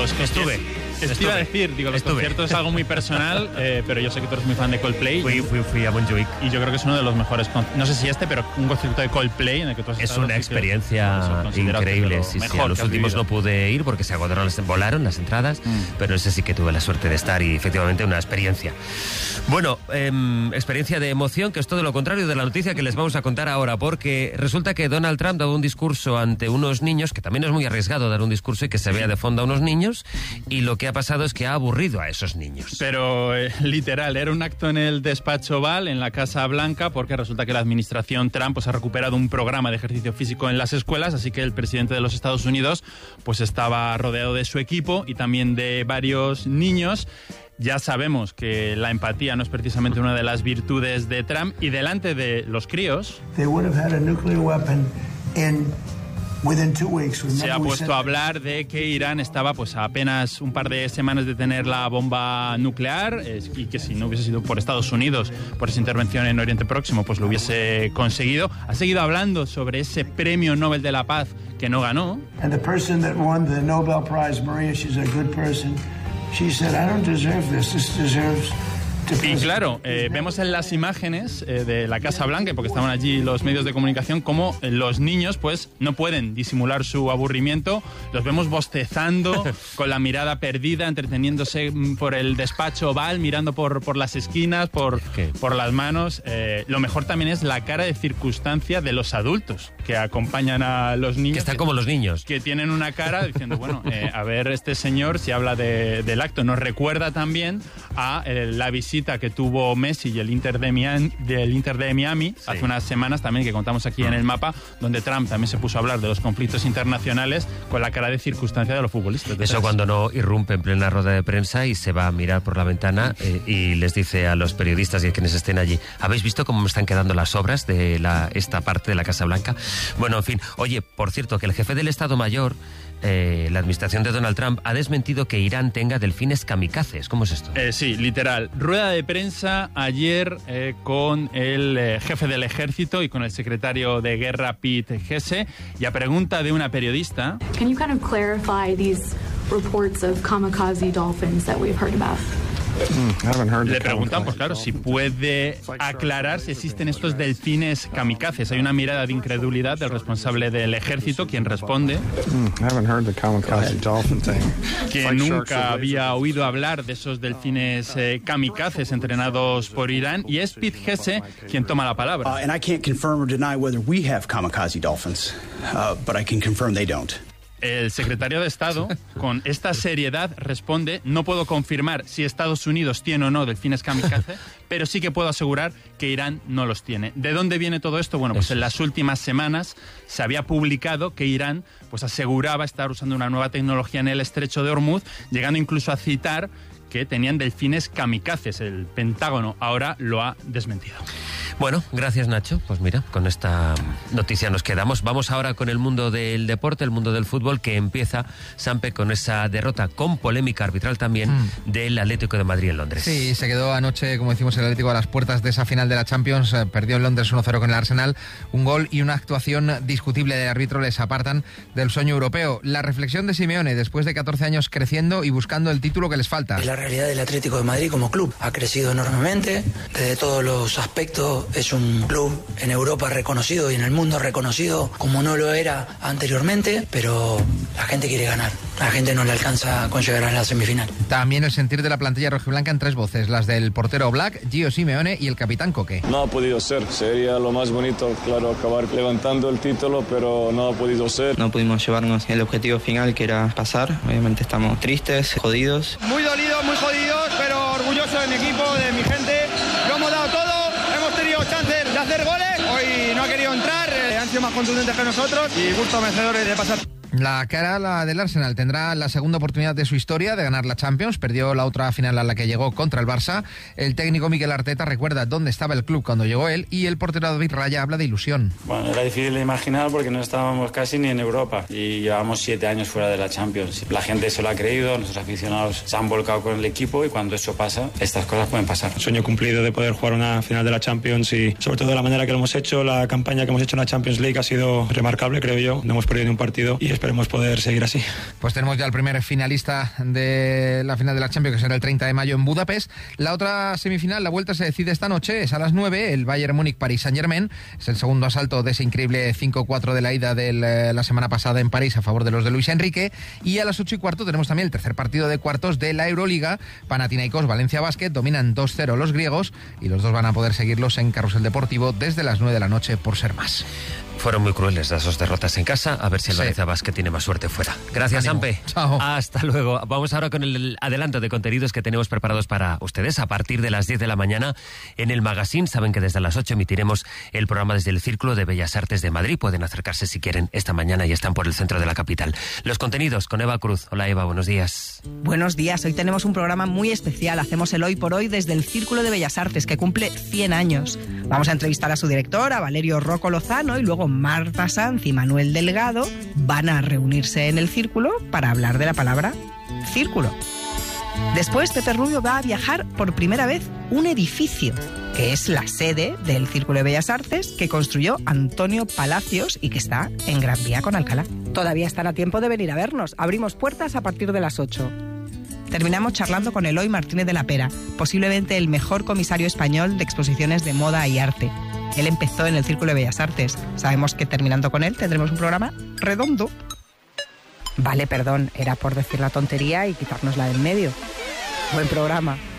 Estuve. Te iba a decir, los conciertos es algo muy personal, pero yo sé que tú eres muy fan de Coldplay. Fui a Montjuic. Y yo creo que es uno de los mejores, no sé si pero un concierto de Coldplay en el que tú has estado. Es una experiencia increíble. Sí, a los últimos no pude ir porque se agotaron, volaron las entradas, pero ese sí que tuve la suerte de estar y efectivamente una experiencia. Bueno, experiencia de emoción, que es todo lo contrario de la noticia que les vamos a contar ahora, porque resulta que Donald Trump daba un discurso ante unos niños, que también es muy arriesgado dar un discurso y que se vea de fondo a unos niños, y lo que ha pasado es que ha aburrido a esos niños. Pero literal, era un acto en el despacho Oval, en la Casa Blanca, porque resulta que la administración Trump pues, ha recuperado un programa de ejercicio físico en las escuelas, así que el presidente de los Estados Unidos pues estaba rodeado de su equipo y también de varios niños. Ya sabemos que la empatía no es precisamente una de las virtudes de Trump, y delante de los críos se ha puesto a hablar de que Irán estaba pues a apenas un par de semanas de tener la bomba nuclear, y que si no hubiese sido por Estados Unidos, por esa intervención en Oriente Próximo, pues lo hubiese conseguido. Ha seguido hablando sobre ese premio Nobel de la Paz que no ganó. And the person that won the Nobel Prize, Maria, she's a good person. She said, I don't deserve this. This deserves... Y claro, vemos en las imágenes de la Casa Blanca, porque estaban allí los medios de comunicación, como los niños pues no pueden disimular su aburrimiento. Los vemos bostezando, con la mirada perdida, entreteniéndose por el despacho Oval, mirando por las esquinas, por las manos. Lo mejor también es la cara de circunstancia de los adultos que acompañan a los niños. Que están como los niños. Que tienen una cara diciendo, bueno, a ver este señor si habla del acto. Nos recuerda también a la visita que tuvo Messi y el Inter de Miami hace unas semanas también, que contamos aquí en el mapa, donde Trump también se puso a hablar de los conflictos internacionales con la cara de circunstancia de los futbolistas. Eso cuando no irrumpe en plena rueda de prensa y se va a mirar por la ventana y les dice a los periodistas y a quienes estén allí, ¿habéis visto cómo me están quedando las obras de esta parte de la Casa Blanca? Bueno, en fin. Oye, por cierto, que el jefe del Estado Mayor, la administración de Donald Trump, ha desmentido que Irán tenga delfines kamikazes. ¿Cómo es esto? Sí, literal. Rueda de prensa ayer con el jefe del ejército y con el secretario de guerra, Pete Hegseth, y a pregunta de una periodista... Can you kind of clarify these reports of kamikaze dolphins that we've heard about? Le preguntan, pues claro, si puede aclarar si existen estos delfines kamikazes. Hay una mirada de incredulidad del responsable del ejército, quien responde que nunca había oído hablar de esos delfines kamikazes entrenados por Irán, y es Pete Hegseth quien toma la palabra. And I can't confirm or deny whether we have kamikaze dolphins, but I can confirm they don't. El secretario de Estado, con esta seriedad, responde: no puedo confirmar si Estados Unidos tiene o no delfines kamikaze, pero sí que puedo asegurar que Irán no los tiene. ¿De dónde viene todo esto? Bueno, pues en las últimas semanas se había publicado que Irán pues aseguraba estar usando una nueva tecnología en el estrecho de Hormuz, llegando incluso a citar que tenían delfines kamikazes. El Pentágono ahora lo ha desmentido. Bueno, gracias, Nacho. Pues mira, con esta noticia nos quedamos. Vamos ahora con el mundo del deporte, el mundo del fútbol, que empieza, Sampe, con esa derrota con polémica arbitral también del Atlético de Madrid en Londres. Sí, se quedó anoche, como decimos, el Atlético a las puertas de esa final de la Champions. Perdió en Londres 1-0 con el Arsenal. Un gol y una actuación discutible del árbitro les apartan del sueño europeo. La reflexión de Simeone, después de 14 años creciendo y buscando el título que les falta. La realidad del Atlético de Madrid como club ha crecido enormemente, desde todos los aspectos. Es un club en Europa reconocido y en el mundo reconocido como no lo era anteriormente, pero la gente quiere ganar. La gente no le alcanza con llegar a la semifinal. También el sentir de la plantilla rojiblanca en tres voces, las del portero Black, Gio Simeone y el capitán Coque. No ha podido ser, sería lo más bonito, claro, acabar levantando el título, pero no ha podido ser. No pudimos llevarnos el objetivo final, que era pasar. Obviamente estamos tristes, jodidos. Muy dolidos, muy jodidos, pero orgulloso de mi equipo, de mi gente. Lo hemos dado todo. Hemos tenido chances de hacer goles, hoy no ha querido entrar, han sido más contundentes que nosotros y gusto vencedores de pasar. La cara, la del Arsenal, tendrá la segunda oportunidad de su historia de ganar la Champions. Perdió la otra final a la que llegó contra el Barça. El técnico Mikel Arteta recuerda dónde estaba el club cuando llegó él, y el portero David Raya habla de ilusión. Bueno, era difícil de imaginar porque no estábamos casi ni en Europa y llevamos 7 años fuera de la Champions. La gente se lo ha creído, nuestros aficionados se han volcado con el equipo, y cuando eso pasa, estas cosas pueden pasar. Sueño cumplido de poder jugar una final de la Champions, y sobre todo de la manera que lo hemos hecho. La campaña que hemos hecho en la Champions League ha sido remarcable, creo yo. No hemos perdido ni un partido y esperemos poder seguir así. Pues tenemos ya el primer finalista de la final de la Champions, que será el 30 de mayo en Budapest. La otra semifinal, la vuelta se decide esta noche, es a las 9, el Bayern Múnich-Paris Saint-Germain. Es el segundo asalto de ese increíble 5-4 de la ida de la semana pasada en París a favor de los de Luis Enrique. Y a las 8:15 tenemos también el tercer partido de cuartos de la Euroliga. Panathinaikos, Valencia Basket, dominan 2-0 los griegos y los dos van a poder seguirlos en Carrusel Deportivo desde las 9 de la noche por ser más. Fueron muy crueles las dos derrotas en casa. A ver si el Valencia Basket tiene más suerte fuera. Gracias, Ampe. Chao. Hasta luego. Vamos ahora con el adelanto de contenidos que tenemos preparados para ustedes a partir de las 10 de la mañana en el Magazine. Saben que desde las 8 emitiremos el programa desde el Círculo de Bellas Artes de Madrid. Pueden acercarse si quieren esta mañana y están por el centro de la capital. Los contenidos con Eva Cruz. Hola, Eva, buenos días. Buenos días. Hoy tenemos un programa muy especial. Hacemos el Hoy por Hoy desde el Círculo de Bellas Artes, que cumple 100 años. Vamos a entrevistar a su director, a Valerio Rocco Lozano, y luego Marta Sanz y Manuel Delgado van a reunirse en el Círculo para hablar de la palabra círculo. Después, Pepe Rubio va a viajar por primera vez un edificio, que es la sede del Círculo de Bellas Artes, que construyó Antonio Palacios y que está en Gran Vía con Alcalá. Todavía están a tiempo de venir a vernos. Abrimos puertas a partir de las 8. Terminamos charlando con Eloy Martínez de la Pera, posiblemente el mejor comisario español de exposiciones de moda y arte. Él empezó en el Círculo de Bellas Artes. Sabemos que terminando con él tendremos un programa redondo. Vale, perdón, era por decir la tontería y quitárnosla del medio. Buen programa.